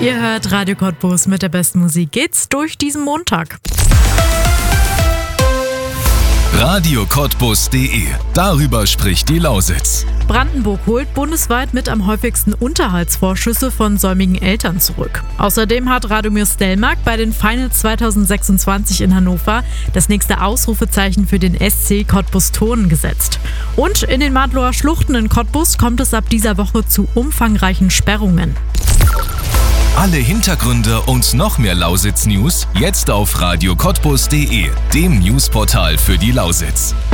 Ihr hört Radio Cottbus, mit der besten Musik geht's durch diesen Montag. radiocottbus.de. Darüber spricht die Lausitz. Brandenburg holt bundesweit mit am häufigsten Unterhaltsvorschüsse von säumigen Eltern zurück. Außerdem hat Radomir Stelmark bei den Finals 2026 in Hannover das nächste Ausrufezeichen für den SC Cottbus Turnen gesetzt. Und in den Madloer Schluchten in Cottbus kommt es ab dieser Woche zu umfangreichen Sperrungen. Alle Hintergründe und noch mehr Lausitz-News jetzt auf radiocottbus.de, dem Newsportal für die Lausitz.